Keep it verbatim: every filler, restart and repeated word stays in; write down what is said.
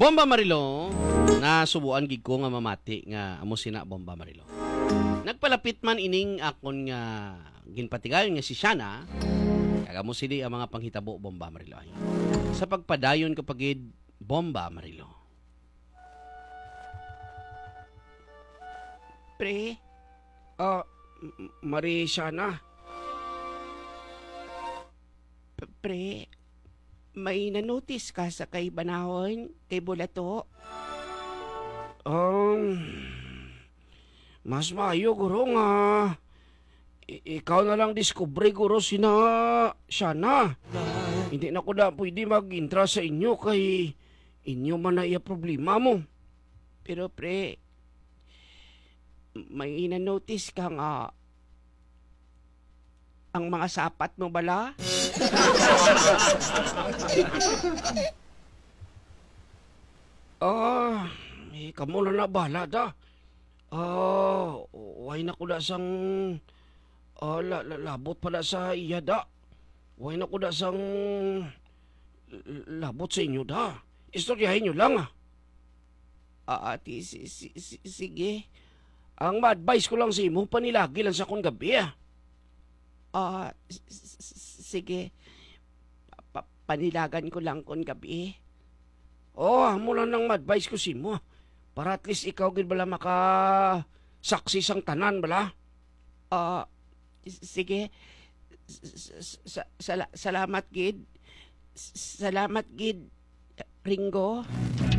Bomba Marilo, nasubuan gid ko nga mamati nga amo sina Bomba Marilo. Nagpalapit man ining akon nga ginpatigal nga si Shana, kaga mo sili ang mga panghitabo Bomba Marilo. Ay. Sa pagpadayon ko pagid Bomba Marilo. Pre, ah, M- Mari Shana, P- pre, may nanotice ka sa kay Banahon, kay Bulato? Um, mas maayo guro nga I- ikaw na lang diskubre guro sina Shana. Hindi na ko na pwede mag-intra sa inyo kay inyo man na iya problema mo. Pero pre, may nanotice ka nga ang mga sapat mo bala? Ah, eh, kamo na na bala da. Ah, way na ko da sang ah, la, la, labot pala sa iya da. Way na ko da sang l- labot sa inyo da. Istoryahin nyo lang ah. Ah, ati, si, si, si, sige. Ang ma-advise ko lang sa imo, panilagi lang sa kong gabi ah. Ah, s- s- sige. Pa- panilagan ko lang kon gabi. Oh, amo lang nang ma-advise ko sa imo. Para at least ikaw gid bala maka saksi sang tanan bala. Ah, s- sige. S- s- sa- sala- salamat, Gid. S- Salamat, Gid. Ringo.